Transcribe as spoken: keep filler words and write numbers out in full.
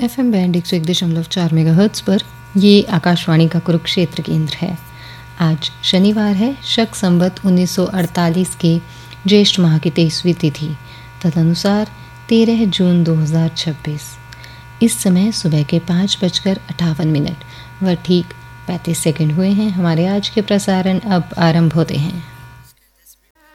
F M band एक सौ एक दशमलव चार मेगाहर्ट्ज़ पर ये आकाशवाणी का कुरुक्षेत्र केंद्र है। आज शनिवार है, शक संवत उन्नीस सौ अड़तालीस के ज्येष्ठ माह की तेईसवीं तिथि, तदनुसार तेरह जून दो हज़ार छब्बीस। इस समय सुबह के पाँच बजकर अट्ठावन मिनट व ठीक पैंतीस सेकंड हुए हैं। हमारे आज के प्रसारण अब आरंभ होते हैं।